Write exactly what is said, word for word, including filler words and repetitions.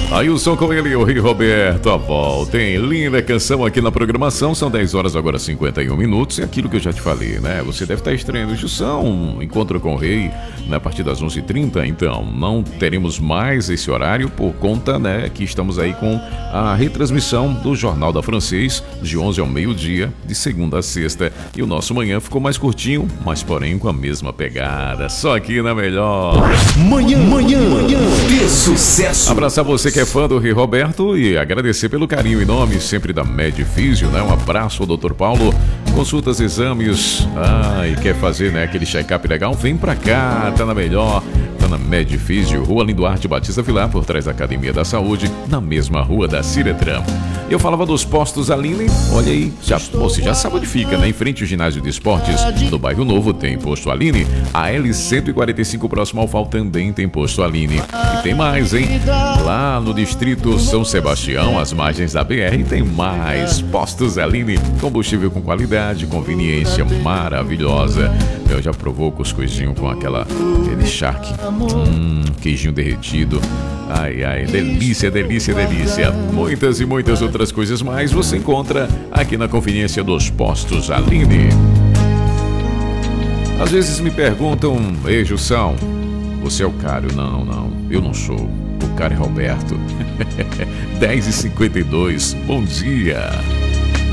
Aí o som com ele, o Rei Roberto, a volta, tem linda canção aqui na programação. São dez horas agora, cinquenta e um minutos. É aquilo que eu já te falei, né? Você deve estar estranhando Jussão, encontro com o Rei, né, a partir das onze e trinta. Então, não teremos mais esse horário por conta, né, que estamos aí com a retransmissão do Jornal da Francês, de onze ao meio-dia, de segunda a sexta. E o nosso manhã ficou mais curtinho, mas porém com a mesma pegada. Só aqui na melhor. Manhã, manhã, manhã de sucesso. Abraçar você que é fã do Rei Roberto e agradecer pelo carinho em nome sempre da Medfísio, né? Um abraço ao doutor Paulo. Consultas, exames, ah, e quer fazer, né, aquele check-up legal? Vem pra cá, tá na melhor. Tá na Medfísio, Rua Linduarte Batista Vilar, por trás da Academia da Saúde, na mesma rua da Ciretran. Eu falava dos postos Aline, olha aí, já, você já sabe onde fica, né? Em frente ao ginásio de esportes, no bairro Novo tem posto Aline. A L cento e quarenta e cinco próximo ao F A U também tem posto Aline. E tem mais, hein? Lá no distrito São Sebastião, às margens da B R, tem mais postos Aline. Combustível com qualidade, conveniência maravilhosa. Eu já provou o cuscuzinho com aquela, aquele charque. Hum, queijinho derretido. Ai, ai, delícia, delícia, delícia. Muitas e muitas outras coisas mais você encontra aqui na conveniência dos postos Aline. Às vezes me perguntam, ei, Jussão, você é o Cário? Não, não, eu não sou. O Cário é Roberto. dez e cinquenta e dois, bom dia.